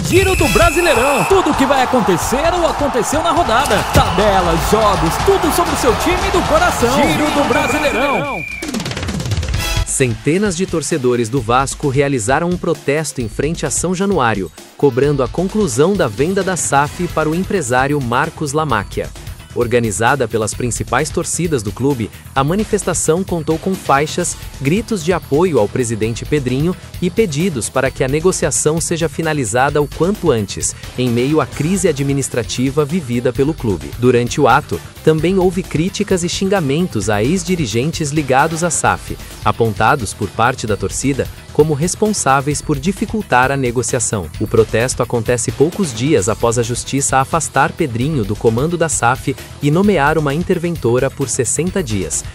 Giro do Brasileirão. Tudo o que vai acontecer ou aconteceu na rodada. Tabelas, jogos, tudo sobre o seu time do coração. Giro do Brasileirão. Centenas de torcedores do Vasco realizaram um protesto em frente a São Januário, cobrando a conclusão da venda da SAF para o empresário Marcos Lamáquia. Organizada pelas principais torcidas do clube, a manifestação contou com faixas, gritos de apoio ao presidente Pedrinho e pedidos para que a negociação seja finalizada o quanto antes, em meio à crise administrativa vivida pelo clube. Durante o ato, também houve críticas e xingamentos a ex-dirigentes ligados à SAF, apontados por parte da torcida como responsáveis por dificultar a negociação. O protesto acontece poucos dias após a justiça afastar Pedrinho do comando da SAF e nomear uma interventora por 60 dias,